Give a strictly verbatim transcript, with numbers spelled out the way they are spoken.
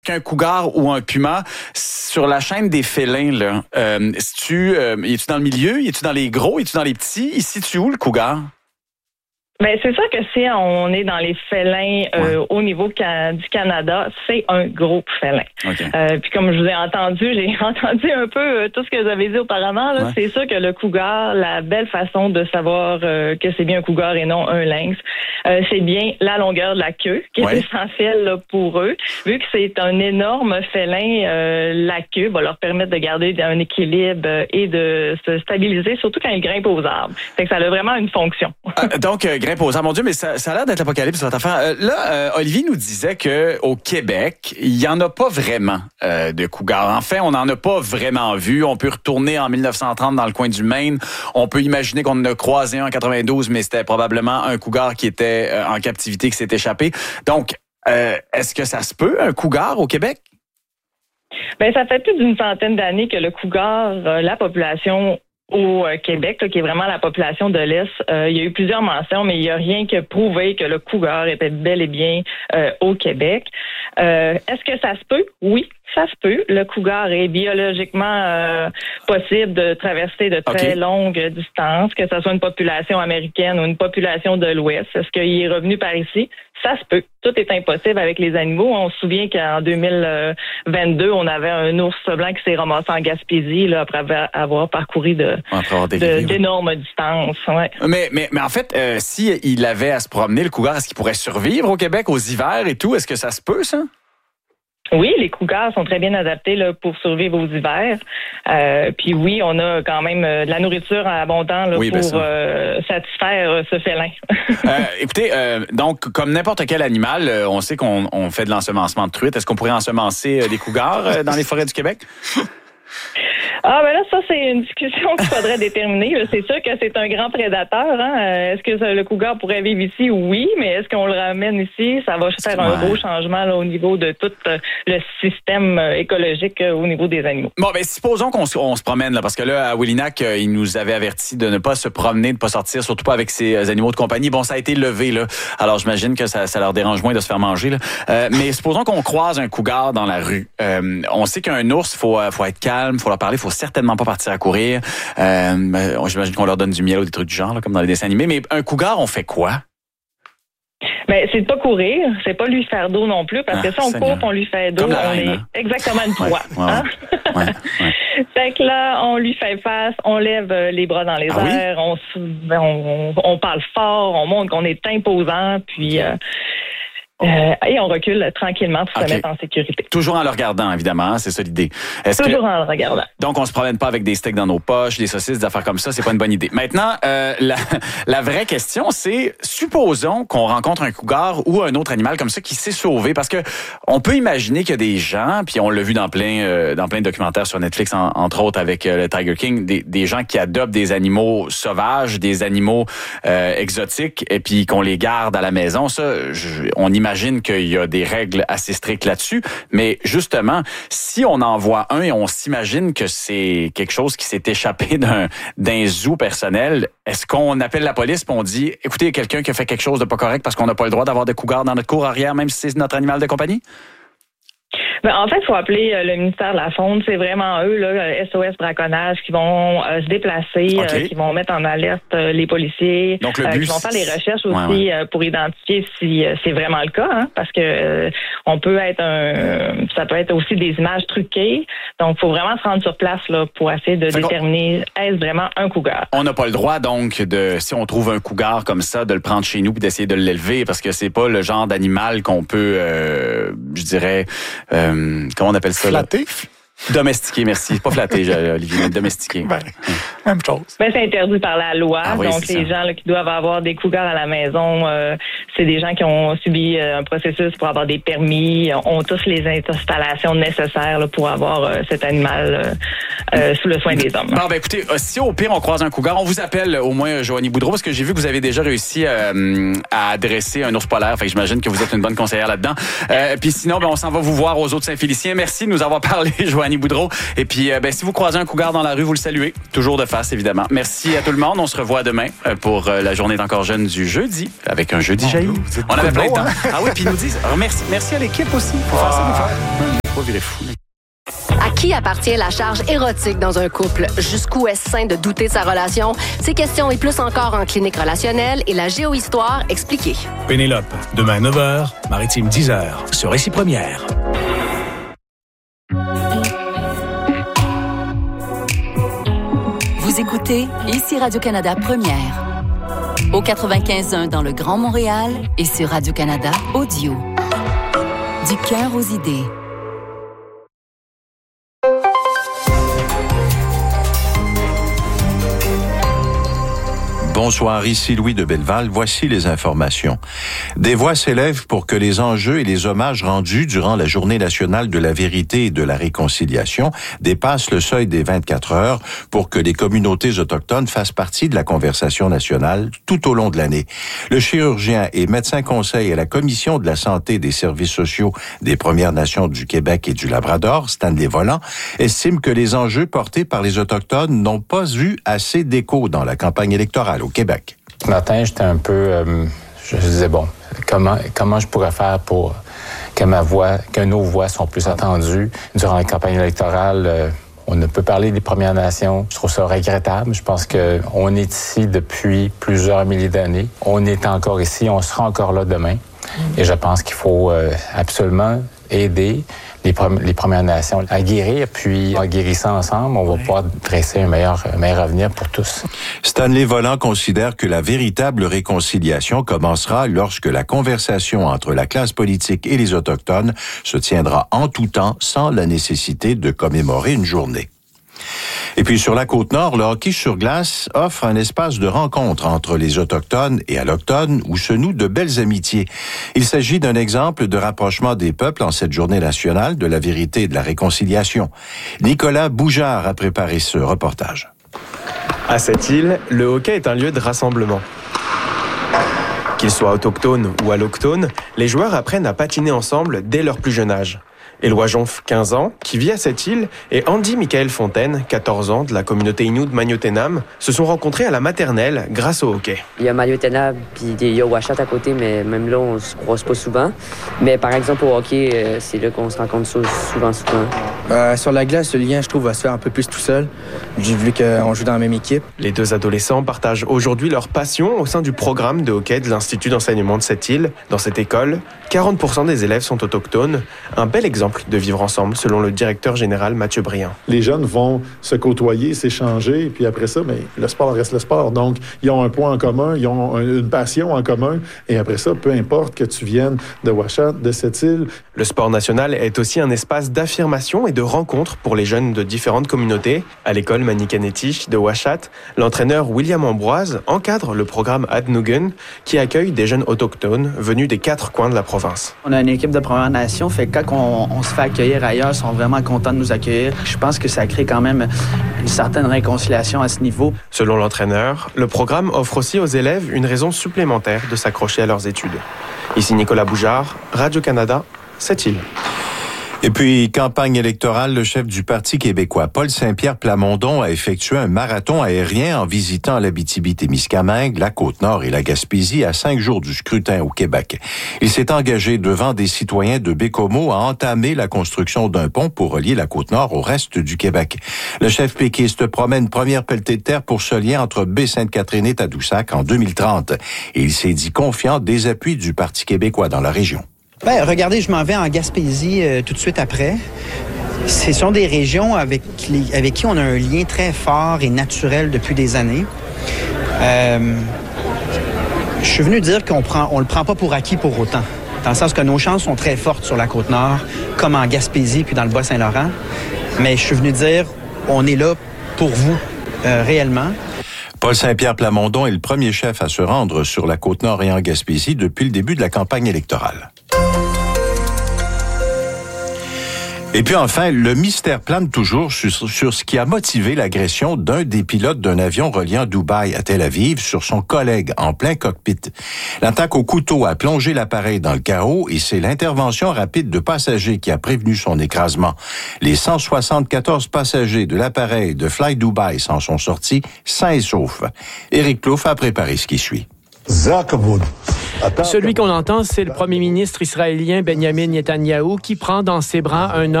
qu'un cougar ou un puma, sur la chaîne des félins, là, euh, es-tu, euh, es-tu dans le milieu, es-tu dans les gros, es-tu dans les petits? Ici, tu où le cougar? Ben c'est sûr que si on est dans les félins euh, ouais. au niveau ca- du Canada, c'est un gros félin. Okay. Euh, puis comme je vous ai entendu, j'ai entendu un peu euh, tout ce que vous avez dit auparavant. Là, ouais. C'est sûr que le cougar, la belle façon de savoir euh, que c'est bien un cougar et non un lynx, euh, c'est bien la longueur de la queue qui ouais. est essentielle là, pour eux. Vu que c'est un énorme félin, euh, la queue va leur permettre de garder un équilibre euh, et de se stabiliser, surtout quand ils grimpent aux arbres. Fait que ça a vraiment une fonction. Euh, donc, euh, Imposant. Mon Dieu, mais ça, ça a l'air d'être l'apocalypse, votre affaire. Euh, là, euh, Olivier nous disait que au Québec, il y en a pas vraiment euh, de cougars. En fait, on n'en a pas vraiment vu. On peut retourner en dix-neuf cent trente dans le coin du Maine. On peut imaginer qu'on en a croisé un en quatre-vingt-douze, mais c'était probablement un cougar qui était euh, en captivité, qui s'est échappé. Donc, euh, est-ce que ça se peut, un cougar au Québec? Ben, ça fait plus d'une centaine d'années que le cougar, euh, la population au Québec, là, qui est vraiment la population de l'Est, euh, il y a eu plusieurs mentions, mais il n'y a rien qui a prouvé que le cougar était bel et bien euh, au Québec. Euh, est-ce que ça se peut? Oui, ça se peut. Le cougar est biologiquement euh, possible de traverser de très okay. longues distances, que ce soit une population américaine ou une population de l'Ouest. Est-ce qu'il est revenu par ici? Ça se peut. Tout est impossible avec les animaux. On se souvient qu'en deux mille vingt-deux, on avait un ours blanc qui s'est ramassé en Gaspésie là, après avoir parcouru de, de, d'énormes distances. Ouais. Mais, mais, mais en fait, euh, si il avait à se promener, le cougar, est-ce qu'il pourrait survivre au Québec aux hivers et tout? Est-ce que ça se peut, ça? Oui, les cougars sont très bien adaptés là, pour survivre aux hivers. Euh, puis oui, on a quand même euh, de la nourriture en abondant là, oui, pour euh, satisfaire euh, ce félin. euh, écoutez, euh, donc comme n'importe quel animal, euh, on sait qu'on on fait de l'ensemencement de truites. Est-ce qu'on pourrait ensemencer euh, des cougars euh, dans les forêts du Québec? Ah, ben là, ça, c'est une discussion qu'il faudrait déterminer. C'est sûr que c'est un grand prédateur. Hein? Est-ce que le cougar pourrait vivre ici? Oui, mais est-ce qu'on le ramène ici? Ça va faire un ouais. gros changement là, au niveau de tout le système écologique au niveau des animaux. Bon, ben supposons qu'on on se promène, là, parce que là, à Wilinac, il nous avait averti de ne pas se promener, de ne pas sortir, surtout pas avec ses animaux de compagnie. Bon, ça a été levé, là. Alors, j'imagine que ça, ça leur dérange moins de se faire manger, là. Euh, mais supposons qu'on croise un cougar dans la rue. Euh, on sait qu'un ours, il faut, faut être calme, il faut leur parler, il faut certainement pas partir à courir. Euh, j'imagine qu'on leur donne du miel ou des trucs du genre, là, comme dans les dessins animés. Mais un cougar, on fait quoi? Ben, c'est de pas courir, c'est pas lui faire d'eau non plus, parce ah, que si on court, on lui fait d'eau, on reine, est hein? exactement une proie. Ouais, ouais, hein? ouais, ouais. Fait que là, on lui fait face, on lève les bras dans les ah, airs, oui? on, on, on parle fort, on montre qu'on est imposant, puis... Okay. Euh, Euh, et on recule tranquillement pour okay. se mettre en sécurité. Toujours en le regardant, évidemment, c'est ça l'idée. Est-ce Toujours que... en le regardant. Donc, on se promène pas avec des steaks dans nos poches, des saucisses, des affaires comme ça, c'est pas une bonne idée. Maintenant, euh, la, la vraie question, c'est, supposons qu'on rencontre un cougar ou un autre animal comme ça qui s'est sauvé, parce que on peut imaginer qu'il y a des gens, puis on l'a vu dans plein euh, dans plein de documentaires sur Netflix, en, entre autres avec euh, le Tiger King, des, des gens qui adoptent des animaux sauvages, des animaux euh, exotiques, et puis qu'on les garde à la maison. Ça, je, on imagine J'imagine qu'il y a des règles assez strictes là-dessus, mais justement, si on en voit un et on s'imagine que c'est quelque chose qui s'est échappé d'un, d'un zoo personnel, est-ce qu'on appelle la police et on dit, écoutez, il y a quelqu'un qui a fait quelque chose de pas correct parce qu'on n'a pas le droit d'avoir de cougars dans notre cour arrière, même si c'est notre animal de compagnie? Ben, en fait, il faut appeler euh, le ministère de la Faune. C'est vraiment eux, là, S O S Braconnage, qui vont euh, se déplacer, okay. euh, qui vont mettre en alerte euh, les policiers, Donc, le but, euh, qui vont faire des recherches aussi ouais, ouais. Euh, pour identifier si euh, c'est vraiment le cas, hein, parce que euh, on peut être un, ça peut être aussi des images truquées. Donc, il faut vraiment se rendre sur place là pour essayer de fait déterminer est-ce vraiment un cougar. On n'a pas le droit donc de, si on trouve un cougar comme ça, de le prendre chez nous et d'essayer de l'élever, parce que c'est pas le genre d'animal qu'on peut, euh, je dirais. Euh, Comment on appelle ça? Flatter? Domestiqué, merci. Pas flatté, Olivier, domestiqué. Ben, même chose. Ben, c'est interdit par la loi. Ah oui, donc, les ça. gens là, qui doivent avoir des cougars à la maison, euh, c'est des gens qui ont subi euh, un processus pour avoir des permis, ont tous les installations nécessaires là, pour avoir euh, cet animal euh, euh, sous le soin des hommes. Bon, ben écoutez, si au pire on croise un cougar, on vous appelle au moins Joanie Boudreau, parce que j'ai vu que vous avez déjà réussi euh, à adresser un ours polaire. Fait que j'imagine que vous êtes une bonne conseillère là-dedans. Euh, Puis sinon, ben, on s'en va vous voir aux Eaux de Saint-Félicien. Merci de nous avoir parlé, Joanie. Annie Boudreau. Et puis, euh, ben, si vous croisez un cougar dans la rue, vous le saluez. Toujours de face, évidemment. Merci à tout le monde. On se revoit demain pour euh, la journée d'encore jeune du jeudi, avec un jeudi jailli. On avait plein de temps. Hein? Ah oui, puis ils nous disent, merci, merci à l'équipe aussi. Pour faire ça, nous faire. Pas virer fou. À qui appartient la charge érotique dans un couple? Jusqu'où est-ce sain de douter de sa relation? Ces questions et plus encore en clinique relationnelle et la géohistoire expliquée. Pénélope, demain neuf heures, Maritime dix heures, sur Récit Première. Vous écoutez ici Radio-Canada Première. Au quatre-vingt-quinze un dans le Grand Montréal et sur Radio-Canada Audio. Du cœur aux idées. Bonsoir, ici Louis de Belleval. Voici les informations. Des voix s'élèvent pour que les enjeux et les hommages rendus durant la Journée nationale de la vérité et de la réconciliation dépassent le seuil des vingt-quatre heures pour que les communautés autochtones fassent partie de la conversation nationale tout au long de l'année. Le chirurgien et médecin conseil à la Commission de la santé et des services sociaux des Premières Nations du Québec et du Labrador, Stanley Volant, estime que les enjeux portés par les Autochtones n'ont pas eu assez d'écho dans la campagne électorale au Québec. Ce matin, j'étais un peu... Euh, je disais, bon, comment, comment je pourrais faire pour que ma voix, que nos voix sont plus entendues durant la campagne électorale? Euh, on ne peut parler des Premières Nations. Je trouve ça regrettable. Je pense qu'on est ici depuis plusieurs milliers d'années. On est encore ici. On sera encore là demain. Et je pense qu'il faut euh, absolument aider les, les Premières Nations à guérir, puis en guérissant ensemble, on va pouvoir dresser un meilleur, un meilleur avenir pour tous. Stanley Volant considère que la véritable réconciliation commencera lorsque la conversation entre la classe politique et les Autochtones se tiendra en tout temps sans la nécessité de commémorer une journée. Et puis sur la Côte-Nord, le hockey sur glace offre un espace de rencontre entre les Autochtones et Allochtones où se nouent de belles amitiés. Il s'agit d'un exemple de rapprochement des peuples en cette journée nationale de la vérité et de la réconciliation. Nicolas Boujard a préparé ce reportage. À cette île, le hockey est un lieu de rassemblement. Qu'ils soient autochtones ou allochtones, les joueurs apprennent à patiner ensemble dès leur plus jeune âge. Éloi Jonf, quinze ans, qui vit à cette île, et Andy Michael Fontaine, quatorze ans, de la communauté Innu de Magnotenam, se sont rencontrés à la maternelle grâce au hockey. Il y a Magnotenam, puis il y a Ouachat à côté, mais même là, on se croise pas souvent. Mais par exemple, au hockey, c'est là qu'on se rencontre souvent, souvent. Euh, sur la glace, le lien, je trouve, va se faire un peu plus tout seul, vu qu'on joue dans la même équipe. Les deux adolescents partagent aujourd'hui leur passion au sein du programme de hockey de l'Institut d'enseignement de cette île. Dans cette école, quarante pour cent des élèves sont autochtones. Un bel exemple de vivre ensemble, selon le directeur général Mathieu Briand. Les jeunes vont se côtoyer, s'échanger, puis après ça, bien, le sport reste le sport. Donc, ils ont un point en commun, ils ont une passion en commun, et après ça, peu importe que tu viennes de Ouachat, de cette île. Le sport national est aussi un espace d'affirmation et de rencontre pour les jeunes de différentes communautés. À l'école Manikanetich de Ouachat, l'entraîneur William Ambroise encadre le programme Adnugen, qui accueille des jeunes autochtones venus des quatre coins de la province. On a une équipe de Premières Nations, fait que quand on, on se fait accueillir ailleurs, ils sont vraiment contents de nous accueillir. Je pense que ça crée quand même une certaine réconciliation à ce niveau. Selon l'entraîneur, le programme offre aussi aux élèves une raison supplémentaire de s'accrocher à leurs études. Ici Nicolas Boujard, Radio-Canada, cette île. Et puis, campagne électorale, le chef du Parti québécois, Paul Saint-Pierre Plamondon, a effectué un marathon aérien en visitant l'Abitibi-Témiscamingue, la Côte-Nord et la Gaspésie à cinq jours du scrutin au Québec. Il s'est engagé devant des citoyens de Bécomo à entamer la construction d'un pont pour relier la Côte-Nord au reste du Québec. Le chef péquiste promet une première pelletée de terre pour ce lien entre Baie-Sainte-Catherine et Tadoussac en deux mille trente. Et il s'est dit confiant des appuis du Parti québécois dans la région. Ben, regardez, je m'en vais en Gaspésie euh, tout de suite après. Ce sont des régions avec, les, avec qui on a un lien très fort et naturel depuis des années. Euh, je suis venu dire qu'on prend, on le prend pas pour acquis pour autant. Dans le sens que nos chances sont très fortes sur la Côte-Nord, comme en Gaspésie puis dans le Bas-Saint-Laurent. Mais je suis venu dire, on est là pour vous, euh, réellement. Paul Saint-Pierre Plamondon est le premier chef à se rendre sur la Côte-Nord et en Gaspésie depuis le début de la campagne électorale. Et puis enfin, le mystère plane toujours sur, sur ce qui a motivé l'agression d'un des pilotes d'un avion reliant Dubaï à Tel Aviv sur son collègue en plein cockpit. L'attaque au couteau a plongé l'appareil dans le chaos et c'est l'intervention rapide de passagers qui a prévenu son écrasement. Les cent soixante-quatorze passagers de l'appareil de Fly Dubai s'en sont sortis sains et saufs. Éric Plouffe a préparé ce qui suit. Celui qu'on entend, c'est le premier ministre israélien Benjamin Netanyahou qui prend dans ses bras un homme